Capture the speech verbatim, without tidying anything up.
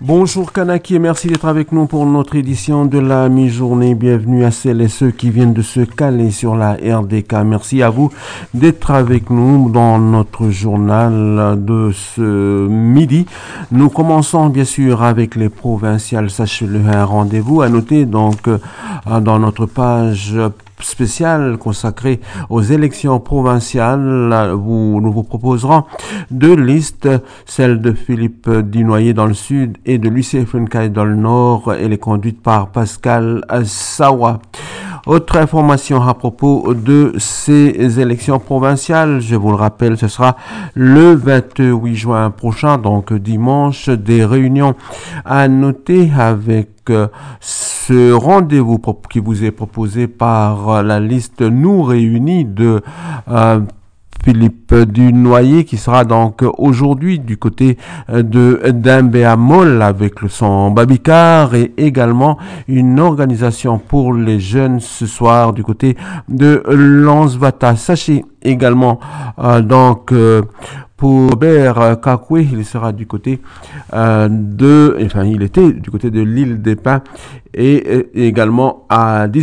Bonjour Kanaki et merci d'être avec nous pour notre édition de la mi-journée. Bienvenue à celles et ceux qui viennent de se caler sur la R D K. Merci à vous d'être avec nous dans notre journal de ce midi. Nous commençons bien sûr avec les provinciales. Sachez-le, un rendez-vous à noter donc dans notre page spéciale consacrée aux élections provinciales. Vous, nous vous proposerons deux listes, celle de Philippe Dunoyer dans le sud et de Lucie Fenkai dans le nord. Elle est conduite par Pascal Sawa. Autre information à propos de ces élections provinciales, je vous le rappelle, ce sera le vingt-huit juin prochain, donc dimanche, des réunions à noter avec ce rendez-vous qui vous est proposé par la liste Nous Réunis de euh, Philippe Dunoyer, qui sera donc aujourd'hui du côté de d'Imbéamol avec le son Babicar, et également une organisation pour les jeunes ce soir du côté de Lansvata. Sachez également euh, donc euh, pour Robert Kakoué, il sera du côté euh, de, enfin il était du côté de l'île des Pins, et, et également à